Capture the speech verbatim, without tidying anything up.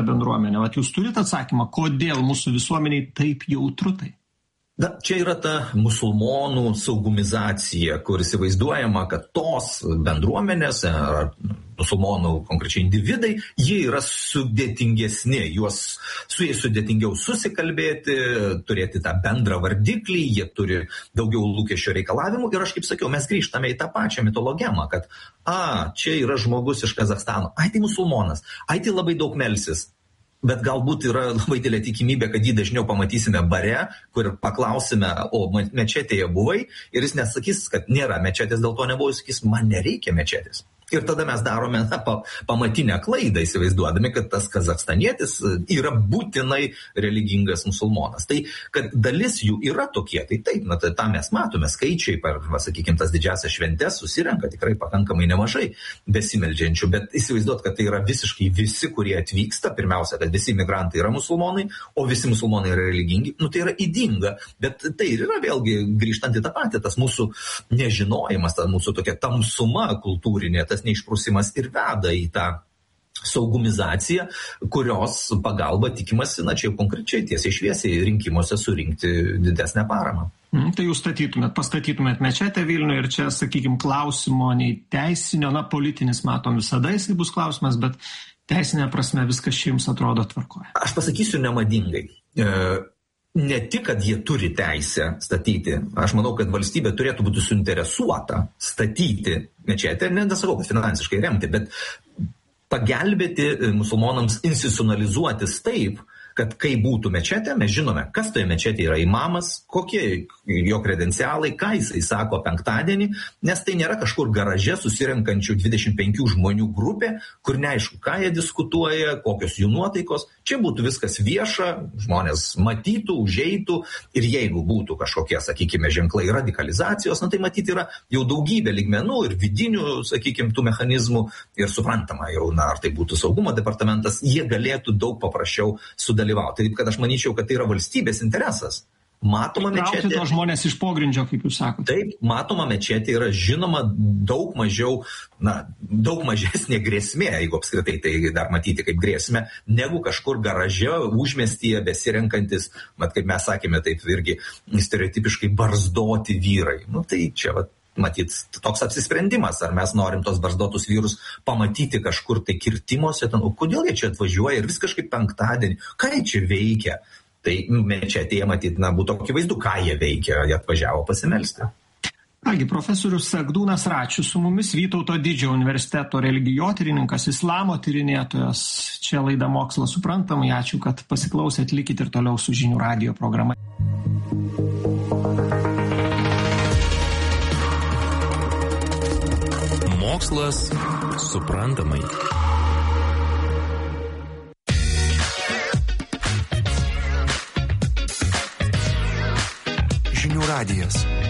bendruomenė. Vat jūs turite atsakymą, kodėl mūsų visuomeniai taip jautru tai? Na, čia yra ta musulmonų saugumizacija, kur įsivaizduojama, kad tos bendruomenės, ar musulmonų konkrečiai individai, jie yra sudėtingesni, juos, su jais sudėtingiau susikalbėti, turėti tą bendrą vardiklį, jie turi daugiau lūkesčio reikalavimų ir aš kaip sakiau, mes grįžtame į tą pačią mitologemą, kad a, čia yra žmogus iš Kazachstano, ai tai musulmonas, ai tai labai daug melsis. Bet galbūt yra labai didelė tikimybė, kad jį dažniau pamatysime bare, kur paklausime, o mečetėje buvai, ir jis nesakys, kad nėra mečetės, dėl to nebuvo, jis sakys, man nereikia mečetės. Ir tada mes darome na, pa, pamatinę klaidą, įsivaizduodami, kad tas kazachstanietis yra būtinai religingas musulmonas. Tai, kad dalis jų yra tokie, tai taip, na, tai tą mes matome, skaičiai per, va, sakykime, tas didžiasias šventes susirenka tikrai pakankamai nemažai besimeldžiančių, bet įsivaizduot, kad tai yra visiškai visi, kurie atvyksta, pirmiausia, kad visi migrantai yra musulmonai, o visi musulmonai yra religingi, nu tai yra ydinga, bet tai ir yra vėlgi grįžtant į tą patį, tas mūsų nežinojimas, ta mūsų tokia tamsuma kultūrinė, tas neišprusimas ir veda į tą saugumizaciją, kurios pagalba tikimasi, na čia jau konkrečiai tiesiai šviesiai rinkimuose surinkti didesnę paramą. Mm, tai jūs statytumėt, pastatytumėt mečetę Vilnių ir čia, sakykime, klausimo nei teisinio, na politinis matom visada jisai bus klausimas, bet teisinė prasme viskas čia jums atrodo tvarkoje. Aš pasakysiu nemadingai. E, Ne tik, kad jie turi teisę statyti, aš manau, kad valstybė turėtų būti suinteresuota statyti mečetę, nesakau, kad finansiškai remti, bet pagelbėti musulmonams institucionalizuotis taip, kad kai būtų mečetė, mes žinome, kas toje mečetėje yra imamas, kokie jo kredencialai, ką jisai sako penktadienį, nes tai nėra kažkur garaže susirenkančių dvidešimt penkių žmonių grupė, kur neaišku, ką jie diskutuoja, kokios jų nuotaikos. Čia būtų viskas vieša, žmonės matytų, užeitų ir jeigu būtų kažkokie, sakykime, ženklai radikalizacijos, na tai matyti yra jau daugybė lygmenų ir vidinių, sakykime, tų mechanizmų ir suprantama jau, na, ar tai būtų saugumo departamentas, jie galėtų daug paprasčiau sudaryti. Dalyvauti. Taip, kad aš manyčiau, kad tai yra valstybės interesas. Matoma mečetė. Traukti to žmonės iš pogrindžio, kaip jūs sakote. Taip, matoma mečetė yra žinoma daug mažiau, na, daug mažesnė grėsmė, jeigu apskritai tai dar matyti kaip grėsmė, negu kažkur garaže, užmiestyje besirenkantis, mat, kaip mes sakėme, taip irgi stereotipiškai barzdoti vyrai. Nu, tai čia, va, matyt, toks apsisprendimas, ar mes norim tos barzdotus vyrus pamatyti kažkur tai kirtimuose, ten, o kodėl jie čia atvažiuoja ir vis kažkaip penktadienį, ką jie čia veikia, tai čia atėję matyt, na, būtų akivaizdu, ką jie veikia, jie atvažiavo pasimelsti. Kągi, profesorius Egdūnas Račius su mumis, Vytauto Didžiojo universiteto religijotyrininkas, islamo tyrinėtojas, čia laida Mokslas suprantamai, ačiū, kad pasiklausėt, likit ir toliau su Žinių radijo programa. Mokslas suprantamai. Žinių radijas.